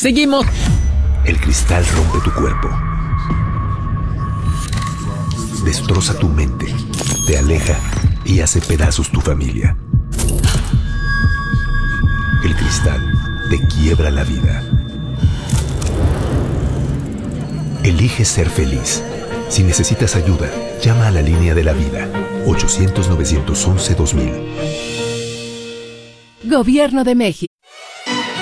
Seguimos. El cristal rompe tu cuerpo. Destroza tu mente, te aleja y hace pedazos tu familia. El cristal te quiebra la vida. Elige ser feliz. Si necesitas ayuda, llama a la línea de la vida, 800-911-2000. Gobierno de México.